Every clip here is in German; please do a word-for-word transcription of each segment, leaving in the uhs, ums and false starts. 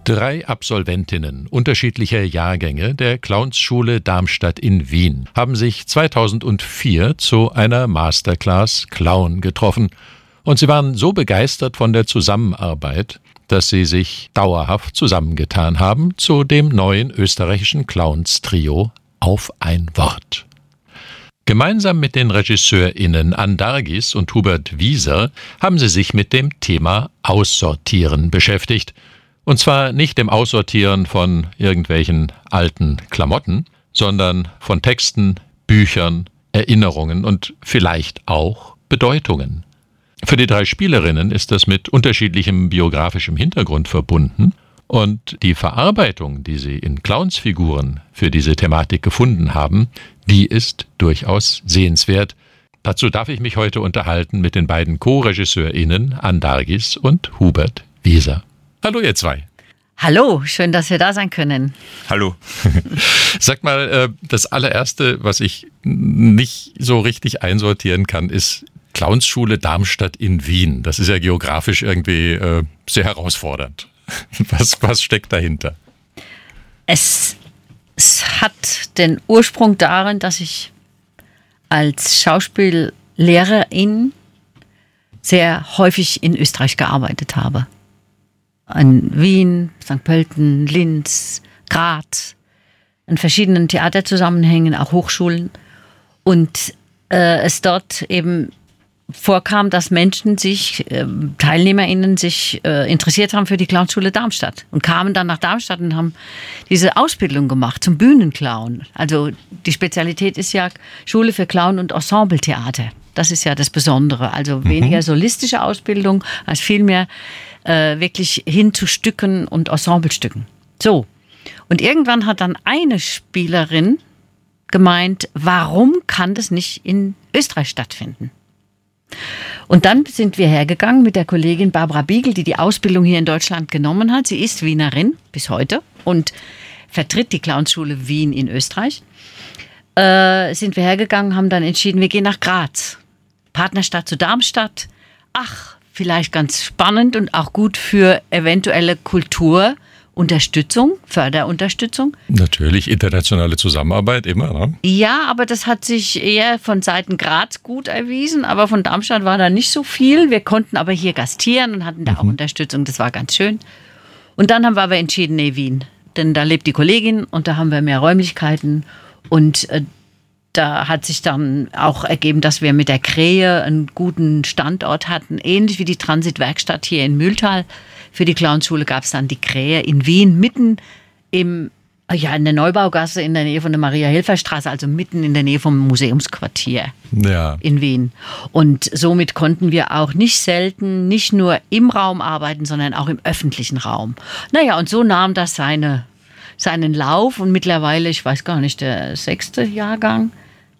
Drei Absolventinnen unterschiedlicher Jahrgänge der Clownsschule Darmstadt in Wien haben sich zweitausendvier zu einer Masterclass Clown getroffen. Und sie waren so begeistert von der Zusammenarbeit, dass sie sich dauerhaft zusammengetan haben zu dem neuen österreichischen Clowns-Trio Auf ein Wort. Gemeinsam mit den RegisseurInnen Ann Dargis und Hubert Wieser haben sie sich mit dem Thema Aussortieren beschäftigt. Und zwar nicht dem Aussortieren von irgendwelchen alten Klamotten, sondern von Texten, Büchern, Erinnerungen und vielleicht auch Bedeutungen. Für die drei Spielerinnen ist das mit unterschiedlichem biografischem Hintergrund verbunden und die Verarbeitung, die sie in Clownsfiguren für diese Thematik gefunden haben, die ist durchaus sehenswert. Dazu darf ich mich heute unterhalten mit den beiden Co-RegisseurInnen Ann Dargis und Hubert Wieser. Hallo ihr zwei. Hallo, schön, dass wir da sein können. Hallo. Sag mal, das allererste, was ich nicht so richtig einsortieren kann, ist Clownsschule Darmstadt in Wien. Das ist ja geografisch irgendwie äh, sehr herausfordernd. Was, was steckt dahinter? Es, es hat den Ursprung darin, dass ich als Schauspiellehrerin sehr häufig in Österreich gearbeitet habe. In Wien, Sankt Pölten, Linz, Graz, in verschiedenen Theaterzusammenhängen, auch Hochschulen. Und äh, es dort eben vorkam, dass Menschen sich, äh, TeilnehmerInnen sich äh, interessiert haben für die Clownschule Darmstadt und kamen dann nach Darmstadt und haben diese Ausbildung gemacht zum Bühnenclown. Also die Spezialität ist ja Schule für Clown- und Ensembletheater. Das ist ja das Besondere. Also weniger solistische Ausbildung als vielmehr äh, wirklich hin zu Stücken und Ensemblestücken. So. Und irgendwann hat dann eine Spielerin gemeint, warum kann das nicht in Österreich stattfinden? Und dann sind wir hergegangen mit der Kollegin Barbara Biegel, die die Ausbildung hier in Deutschland genommen hat. Sie ist Wienerin bis heute und vertritt die Clownsschule Wien in Österreich. Äh, sind wir hergegangen, haben dann entschieden, wir gehen nach Graz. Partnerstadt zu Darmstadt. Ach, vielleicht ganz spannend und auch gut für eventuelle Kulturunterstützung, Förderunterstützung. Natürlich internationale Zusammenarbeit immer, ne? Ja, aber das hat sich eher von Seiten Graz gut erwiesen, aber von Darmstadt war da nicht so viel. Wir konnten aber hier gastieren und hatten da mhm. auch Unterstützung, das war ganz schön. Und dann haben wir aber entschieden, nee, Wien, denn da lebt die Kollegin und da haben wir mehr Räumlichkeiten und äh, da hat sich dann auch ergeben, dass wir mit der Krähe einen guten Standort hatten, ähnlich wie die Transitwerkstatt hier in Mühltal. Für die Clownschule gab es dann die Krähe in Wien, mitten im, ja, in der Neubaugasse in der Nähe von der Maria-Hilfer-Straße, also mitten in der Nähe vom Museumsquartier ja. in Wien. Und somit konnten wir auch nicht selten, nicht nur im Raum arbeiten, sondern auch im öffentlichen Raum. Naja, und so nahm das seine, seinen Lauf und mittlerweile, ich weiß gar nicht, der sechste Jahrgang,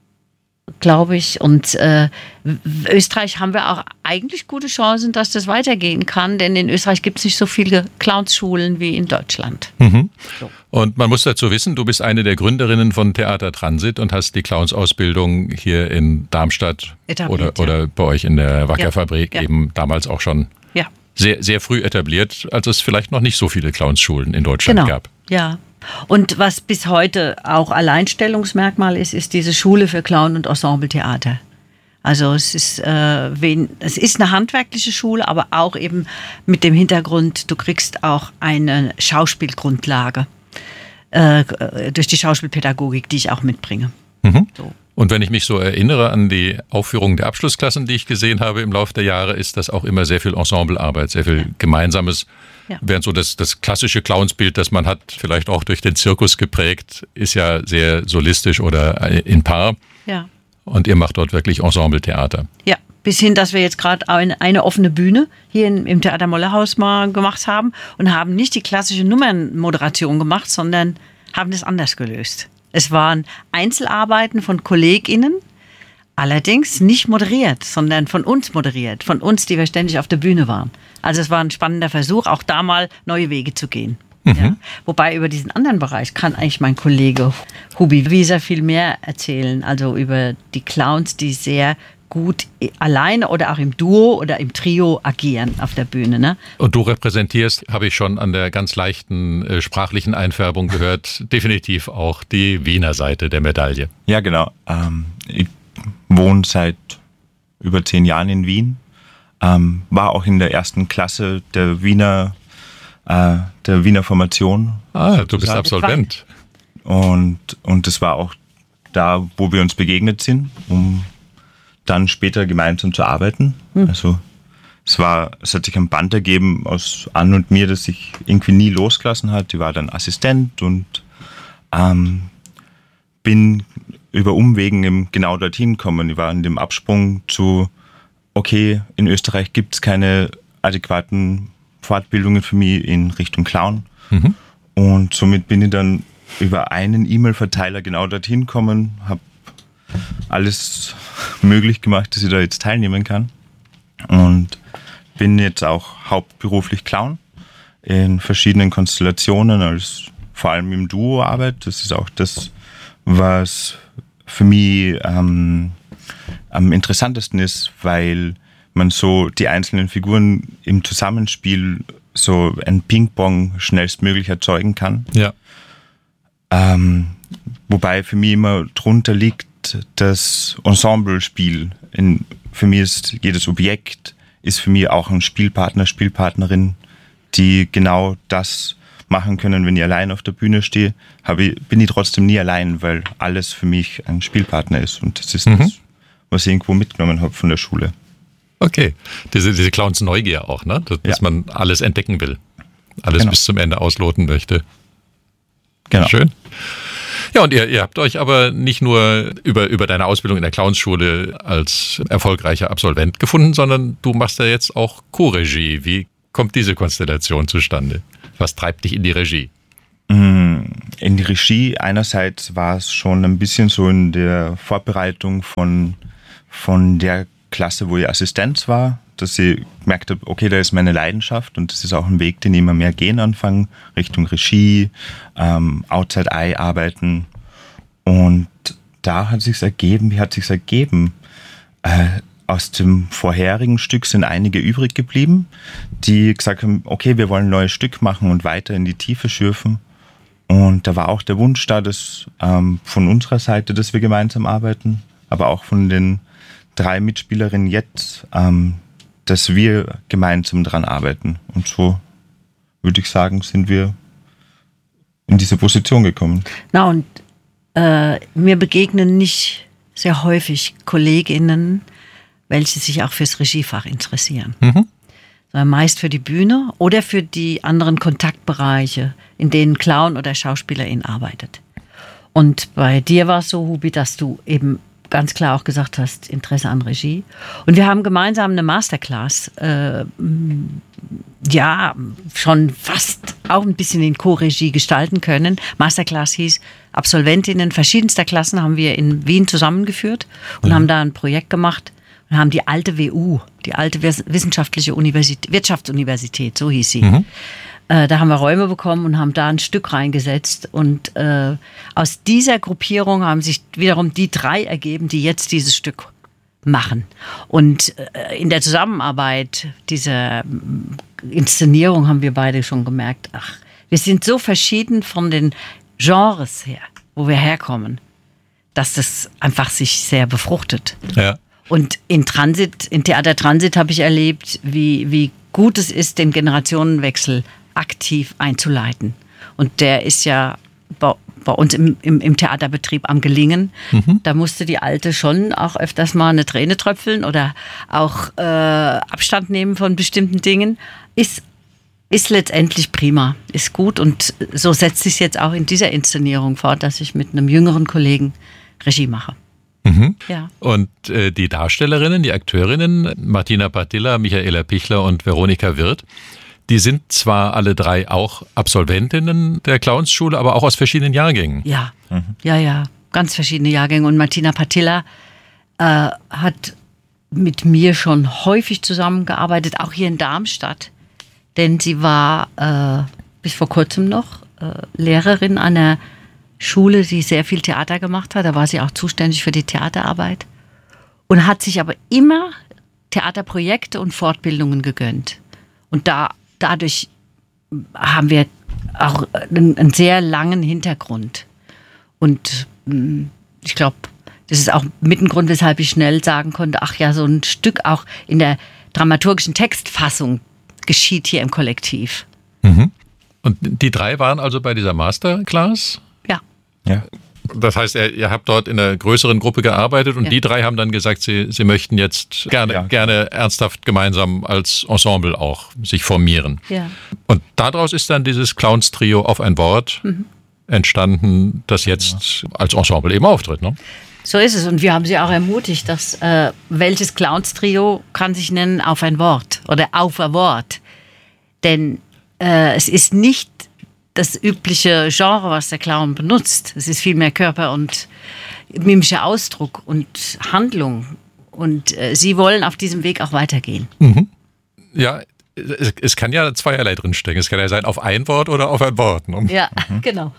glaube ich. Und äh, Österreich haben wir auch eigentlich gute Chancen, dass das weitergehen kann, denn in Österreich gibt es nicht so viele Clownsschulen wie in Deutschland. Mhm. So. Und man muss dazu wissen, du bist eine der Gründerinnen von Theater Transit und hast die Clownsausbildung hier in Darmstadt etabliert, oder, ja. oder bei euch in der Wackerfabrik ja. Ja. eben damals auch schon ja. sehr, sehr früh etabliert, als es vielleicht noch nicht so viele Clownsschulen in Deutschland genau. gab. Ja. Und was bis heute auch Alleinstellungsmerkmal ist, ist diese Schule für Clown- und Ensembletheater. Also es ist, äh, wen, es ist eine handwerkliche Schule, aber auch eben mit dem Hintergrund, du kriegst auch eine Schauspielgrundlage äh, durch die Schauspielpädagogik, die ich auch mitbringe. Mhm. So. Und wenn ich mich so erinnere an die Aufführungen der Abschlussklassen, die ich gesehen habe im Laufe der Jahre, ist das auch immer sehr viel Ensemblearbeit, sehr viel ja. Gemeinsames. Ja. Während so das, das klassische Clownsbild, das man hat, vielleicht auch durch den Zirkus geprägt, ist ja sehr solistisch oder in Paar. Ja. Und ihr macht dort wirklich Ensembletheater. Ja, bis hin, dass wir jetzt gerade eine, eine offene Bühne hier in, im Theater Mollehaus mal gemacht haben und haben nicht die klassische Nummernmoderation gemacht, sondern haben das anders gelöst. Es waren Einzelarbeiten von KollegInnen, allerdings nicht moderiert, sondern von uns moderiert, von uns, die wir ständig auf der Bühne waren. Also es war ein spannender Versuch, auch da mal neue Wege zu gehen. Mhm. Ja. Wobei über diesen anderen Bereich kann eigentlich mein Kollege Hubi Wieser viel mehr erzählen. Also über die Clowns, die sehr gut alleine oder auch im Duo oder im Trio agieren auf der Bühne. Ne? Und du repräsentierst, habe ich schon an der ganz leichten äh, sprachlichen Einfärbung gehört, definitiv auch die Wiener Seite der Medaille. Ja, genau. Ähm, ich wohne seit über zehn Jahren in Wien, ähm, war auch in der ersten Klasse der Wiener, äh, der Wiener Formation. Ah, sozusagen. Du bist Absolvent. Und, und das war auch da, wo wir uns begegnet sind, um dann später gemeinsam zu arbeiten. Hm. Also es war, es hat sich ein Band ergeben aus Ann und mir, das sich irgendwie nie losgelassen hat. Ich war dann Assistent und ähm, bin über Umwegen eben genau dorthin gekommen. Ich war in dem Absprung zu, okay, in Österreich gibt es keine adäquaten Fortbildungen für mich in Richtung Clown. Mhm. Und somit bin ich dann über einen E-Mail-Verteiler genau dorthin gekommen, habe alles möglich gemacht, dass ich da jetzt teilnehmen kann. Und bin jetzt auch hauptberuflich Clown in verschiedenen Konstellationen, als vor allem im Duo-Arbeit. Das ist auch das, was für mich ähm, am interessantesten ist, weil man so die einzelnen Figuren im Zusammenspiel so ein Ping-Pong schnellstmöglich erzeugen kann. Ja. Ähm, wobei für mich immer drunter liegt das Ensemble-Spiel. In, für mich ist jedes Objekt ist für mich auch ein Spielpartner, Spielpartnerin, die genau das machen können, wenn ich allein auf der Bühne stehe. Habe ich, bin ich trotzdem nie allein, weil alles für mich ein Spielpartner ist. Und das ist mhm. das, was ich irgendwo mitgenommen habe von der Schule. Okay, diese, diese Clowns-Neugier auch, ne? Dass, ja. dass man alles entdecken will, alles genau. bis zum Ende ausloten möchte. Genau. Schön. Ja, und ihr, ihr habt euch aber nicht nur über, über deine Ausbildung in der Clownsschule als erfolgreicher Absolvent gefunden, sondern du machst ja jetzt auch Co-Regie. Wie kommt diese Konstellation zustande? Was treibt dich in die Regie? In die Regie einerseits war es schon ein bisschen so in der Vorbereitung von, von der Klasse, wo ich Assistenz war, dass ich gemerkt habe, okay, da ist meine Leidenschaft und das ist auch ein Weg, den ich immer mehr gehen anfange, Richtung Regie, ähm, Outside Eye arbeiten. Und da hat sich's ergeben, wie hat sich's ergeben? Äh, aus dem vorherigen Stück sind einige übrig geblieben, die gesagt haben, okay, wir wollen ein neues Stück machen und weiter in die Tiefe schürfen. Und da war auch der Wunsch da, dass ähm, von unserer Seite, dass wir gemeinsam arbeiten, aber auch von den drei Mitspielerinnen jetzt, ähm, dass wir gemeinsam dran arbeiten. Und so würde ich sagen, sind wir in diese Position gekommen. Na und äh, mir begegnen nicht sehr häufig KollegInnen, welche sich auch fürs Regiefach interessieren. Mhm. Sondern meist für die Bühne oder für die anderen Kontaktbereiche, in denen Clown oder Schauspielerin arbeitet. Und bei dir war es so, Hubi, dass du eben ganz klar auch gesagt hast, Interesse an Regie. Und wir haben gemeinsam eine Masterclass, äh, ja, schon fast auch ein bisschen in Co-Regie gestalten können. Masterclass hieß, Absolventinnen verschiedenster Klassen haben wir in Wien zusammengeführt und mhm. haben da ein Projekt gemacht und haben die alte W U, die alte Wissenschaftliche Universität, Wirtschaftsuniversität, so hieß sie. Mhm. Äh, da haben wir Räume bekommen und haben da ein Stück reingesetzt. Und äh, aus dieser Gruppierung haben sich wiederum die drei ergeben, die jetzt dieses Stück machen. Und äh, in der Zusammenarbeit dieser Inszenierung haben wir beide schon gemerkt, ach, wir sind so verschieden von den Genres her, wo wir herkommen, dass das einfach sich sehr befruchtet. Ja. Und in Transit, in Theater Transit habe ich erlebt, wie, wie gut es ist, den Generationenwechsel aktiv einzuleiten. Und der ist ja bei, bei uns im, im, im Theaterbetrieb am Gelingen. Mhm. Da musste die Alte schon auch öfters mal eine Träne tröpfeln oder auch äh, Abstand nehmen von bestimmten Dingen. Ist, ist letztendlich prima, ist gut. Und so setzt sich jetzt auch in dieser Inszenierung fort, dass ich mit einem jüngeren Kollegen Regie mache. Mhm. Ja. Und äh, die Darstellerinnen, die Akteurinnen, Martina Partilla, Michaela Pichler und Veronika Wirth, die sind zwar alle drei auch Absolventinnen der Clownsschule, aber auch aus verschiedenen Jahrgängen. Ja, mhm. ja, ja, ganz verschiedene Jahrgänge. Und Martina Partilla äh, hat mit mir schon häufig zusammengearbeitet, auch hier in Darmstadt. Denn sie war äh, bis vor kurzem noch äh, Lehrerin an einer Schule, die sehr viel Theater gemacht hat. Da war sie auch zuständig für die Theaterarbeit. und hat sich aber immer Theaterprojekte und Fortbildungen gegönnt. Und da, dadurch haben wir auch einen, einen sehr langen Hintergrund. Und ich glaube, das ist auch mit ein Grund, weshalb ich schnell sagen konnte, ach ja, so ein Stück auch in der dramaturgischen Textfassung geschieht hier im Kollektiv. Mhm. Und die drei waren also bei dieser Masterclass? Ja. Ja. Das heißt, ihr habt dort in einer größeren Gruppe gearbeitet und Ja. die drei haben dann gesagt, sie, sie möchten jetzt gerne, Ja. gerne ernsthaft gemeinsam als Ensemble auch sich formieren. Ja. Und daraus ist dann dieses Clowns-Trio auf ein Wort mhm. entstanden, das jetzt ja. als Ensemble eben auftritt, ne? So ist es. Und wir haben sie auch ermutigt, dass äh, welches Clowns-Trio kann sich nennen auf ein Wort oder auf ein Wort. Denn äh, es ist nicht das übliche Genre, was der Clown benutzt. Es ist viel mehr Körper und mimischer Ausdruck und Handlung. Und äh, sie wollen auf diesem Weg auch weitergehen. Mhm. Ja, es, es kann ja zweierlei drinstecken. Es kann ja sein auf ein Wort oder auf ein Wort. Ne? Ja, mhm. genau.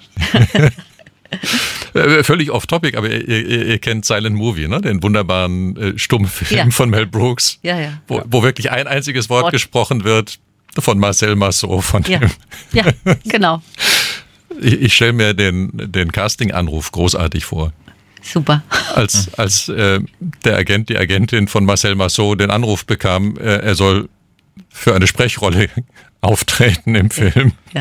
Völlig off-topic, aber ihr, ihr, ihr kennt Silent Movie, ne? Den wunderbaren äh, Stummfilm ja. von Mel Brooks, ja, ja. Wo, wo wirklich ein einziges Wort, Wort gesprochen wird von Marcel Marceau. Von ja. dem. ja, genau. Ich, ich stelle mir den, den Casting-Anruf großartig vor. Super. Als, als äh, der Agent, die Agentin von Marcel Marceau den Anruf bekam, äh, er soll für eine Sprechrolle auftreten im Film. Ja.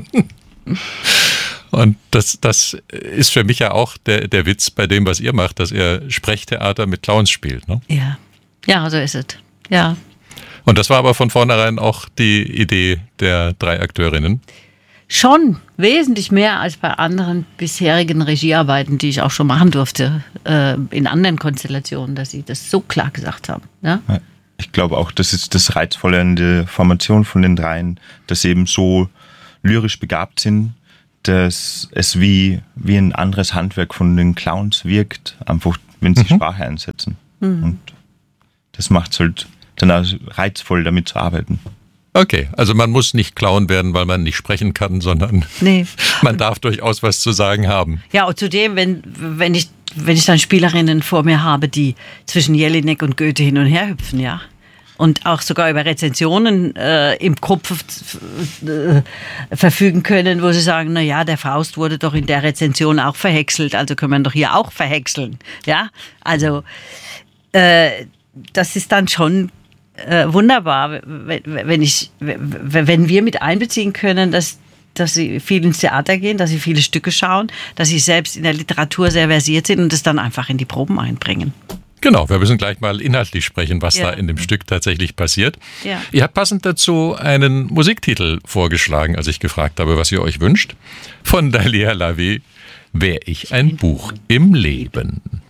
Und das, das ist für mich ja auch der, der Witz bei dem, was ihr macht, dass ihr Sprechtheater mit Clowns spielt. Ne? Ja, ja, so ist es. Ja. Und das war aber von vornherein auch die Idee der drei Akteurinnen? Schon, wesentlich mehr als bei anderen bisherigen Regiearbeiten, die ich auch schon machen durfte, äh, in anderen Konstellationen, dass sie das so klar gesagt haben. Ja? Ich glaube auch, das ist das Reizvolle an der Formation von den dreien, dass sie eben so lyrisch begabt sind, dass es wie, wie ein anderes Handwerk von den Clowns wirkt, einfach wenn sie mhm. Sprache einsetzen. Mhm. Und das macht es halt dann auch reizvoll, damit zu arbeiten. Okay, also man muss nicht Clown werden, weil man nicht sprechen kann, sondern nee. man darf durchaus was zu sagen haben. Ja, und zudem, wenn, wenn, ich, wenn ich dann Spielerinnen vor mir habe, die zwischen Jelinek und Goethe hin und her hüpfen, ja, und auch sogar über Rezensionen äh, im Kopf äh, verfügen können, wo sie sagen, na ja, der Faust wurde doch in der Rezension auch verhäckselt, also können wir ihn doch hier auch verhäckseln. Ja, also äh, das ist dann schon äh, wunderbar, wenn, wenn, ich, wenn wir mit einbeziehen können, dass, dass sie viel ins Theater gehen, dass sie viele Stücke schauen, dass sie selbst in der Literatur sehr versiert sind und das dann einfach in die Proben einbringen. Genau, wir müssen gleich mal inhaltlich sprechen, was ja. da in dem Stück tatsächlich passiert. Ja. Ihr habt passend dazu einen Musiktitel vorgeschlagen, als ich gefragt habe, was ihr euch wünscht. Von Dalia Lavi, Wär ich ein Buch im Leben.